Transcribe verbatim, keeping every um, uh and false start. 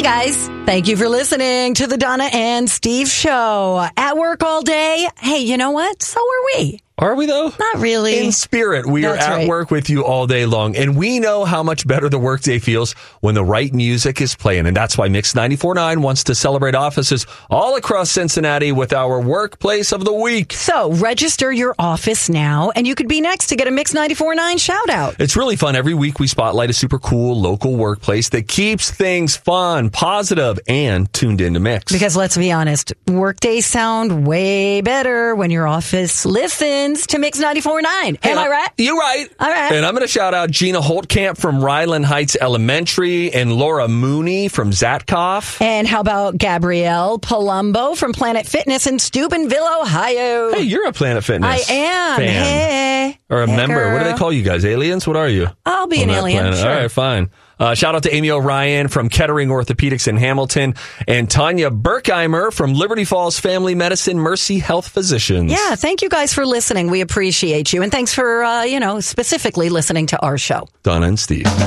guys, thank you for listening to the Donna and Steve Show. At work all day? Hey, you know what? So are we. Are we, though? Not really. In spirit, we That's are at right. work with you all day long, and we know how much better the workday feels when the right music is playing, and that's why Mix ninety-four point nine wants to celebrate offices all across Cincinnati with our Workplace of the Week. So, register your office now, and you could be next to get a Mix ninety-four point nine shout-out. It's really fun. Every week we spotlight a super cool local workplace that keeps things fun, positive, and tuned into Mix. Because let's be honest, workdays sound way better when your office listens to Mix ninety-four point nine. Am I right? You're right. All right. And I'm going to shout out Gina Holtkamp from Ryland Heights Elementary and Laura Mooney from Zatkoff. And how about Gabrielle Palumbo from Planet Fitness in Steubenville, Ohio? Hey, you're a Planet Fitness I am. fan. Hey. Or a Hey, member. What do they girl. call you guys? Aliens? What are you? I'll be On an that alien. planet? Sure. All right, fine. Uh, shout out to Amy O'Ryan from Kettering Orthopedics in Hamilton and Tanya Berkheimer from Liberty Falls Family Medicine Mercy Health Physicians. Yeah, thank you guys for listening. We appreciate you. And thanks for, uh, you know, specifically listening to our show. Donna and Steve.